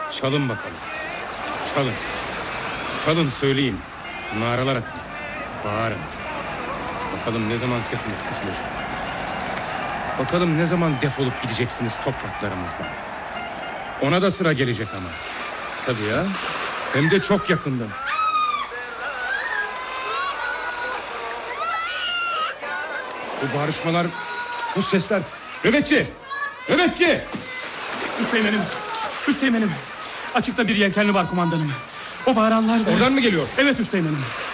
Çalın bakalım. Çalın. Çalın söyleyin. Naralar atın. Bağırın. Bakalım ne zaman sesiniz kısılır. Bakalım ne zaman defolup gideceksiniz topraklarımızdan. Ona da sıra gelecek ama. Tabii ya. Hem de çok yakında. Bu bağırışmalar, bu sesler. Nöbetçi! Nöbetçi! Üsteğmenim. Üsteğmenim. Açıkta bir yelkenli var kumandanım. O bağıranlar da... Oradan mı geliyor? Evet üsteğmenim.